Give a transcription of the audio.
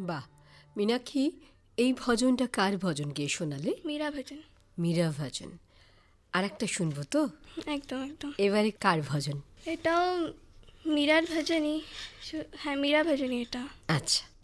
বাহ, মীনাক্ষী, এই ভজনটা কার ভজন গিয়ে শোনালে? মীরা ভজন। মীরা ভজন। আর একটা শুনবো তো? একদম একদম। এবারে কার ভজন? এটাও মীরার ভজনই। হ্যাঁ, মীরা ভজনই এটা। আচ্ছা।